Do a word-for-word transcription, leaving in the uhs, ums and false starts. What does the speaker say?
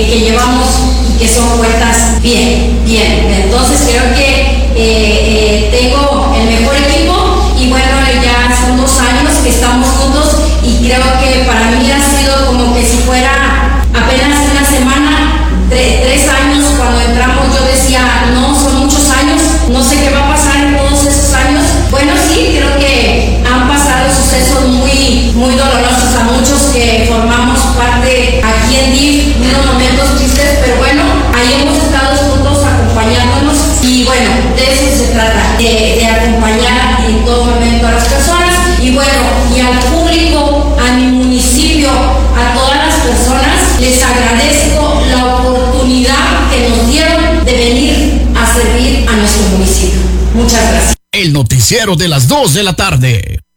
que llevamos y que son puestas bien, bien. Entonces creo que eh, eh, tengo el mejor equipo y bueno, ya son dos años que estamos juntos y creo que para mí ha sido como que si fuera apenas una semana, tre- tres años cuando entramos. Yo decía, no, son muchos años, no sé qué va a pasar en todos esos años. Bueno, sí, creo que han pasado sucesos muy, muy dolorosos a muchos que formamos parte aquí en D I F, unos momentos tristes, pero bueno, ahí hemos estado juntos acompañándonos y bueno, de eso se trata, de, de acompañar en todo momento a las personas y bueno, y al público, a mi municipio, a todas las personas, les agradezco la oportunidad que nos dieron de venir a servir a nuestro municipio. Muchas gracias. El noticiero de las dos de la tarde.